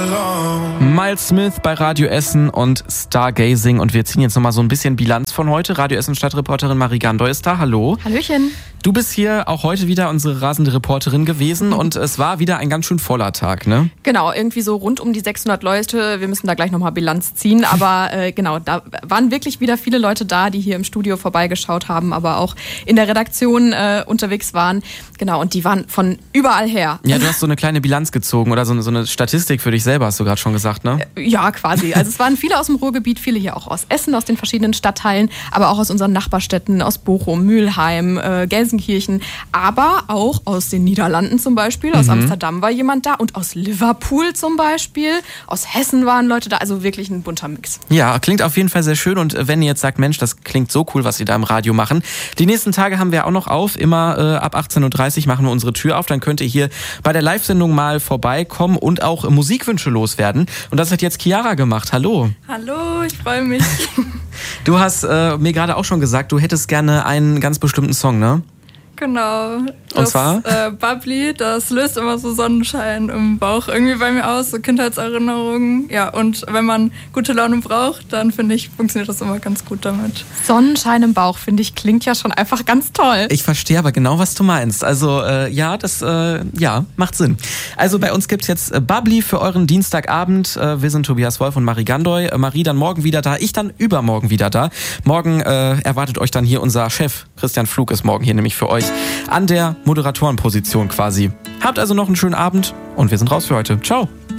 Miles Smith bei Radio Essen und Stargazing. Und wir ziehen jetzt nochmal so ein bisschen Bilanz von heute. Radio Essen Stadtreporterin Marie Gandoy ist da. Hallo. Hallöchen. Du bist hier auch heute wieder unsere rasende Reporterin gewesen und es war wieder ein ganz schön voller Tag, ne? Genau, irgendwie so rund um die 600 Leute. Wir müssen da gleich nochmal Bilanz ziehen. Aber genau, da waren wirklich wieder viele Leute da, die hier im Studio vorbeigeschaut haben, aber auch in der Redaktion unterwegs waren. Genau, und die waren von überall her. Ja, du hast so eine kleine Bilanz gezogen oder so eine Statistik für dich selber, hast du gerade schon gesagt, ne? Ja, quasi. Also es waren viele aus dem Ruhrgebiet, viele hier auch aus Essen, aus den verschiedenen Stadtteilen, aber auch aus unseren Nachbarstädten, aus Bochum, Mülheim, Gelsenkirchen, aber auch aus den Niederlanden zum Beispiel, aus Amsterdam war jemand da und aus Liverpool zum Beispiel, aus Hessen waren Leute da, also wirklich ein bunter Mix. Ja, klingt auf jeden Fall sehr schön und wenn ihr jetzt sagt, Mensch, das klingt so cool, was sie da im Radio machen. Die nächsten Tage haben wir auch noch auf, immer ab 18.30 Uhr machen wir unsere Tür auf, dann könnt ihr hier bei der Live-Sendung mal vorbeikommen und auch Musikwünsche loswerden. Und das hat jetzt Chiara gemacht. Hallo. Hallo, ich freue mich. Du hast mir gerade auch schon gesagt, du hättest gerne einen ganz bestimmten Song, ne? Genau. Und zwar? Bubbly, das löst immer so Sonnenschein im Bauch irgendwie bei mir aus, so Kindheitserinnerungen. Ja, und wenn man gute Laune braucht, dann finde ich, funktioniert das immer ganz gut damit. Sonnenschein im Bauch, finde ich, klingt ja schon einfach ganz toll. Ich verstehe aber genau, was du meinst. Also ja, das macht Sinn. Also bei uns gibt's jetzt Bubbly für euren Dienstagabend. Wir sind Tobias Wolf und Marie Gandoy. Marie dann morgen wieder da, ich dann übermorgen wieder da. Morgen erwartet euch dann hier unser Chef, Christian Pflug ist morgen hier nämlich für euch an der Moderatorenposition quasi. Habt also noch einen schönen Abend und wir sind raus für heute. Ciao.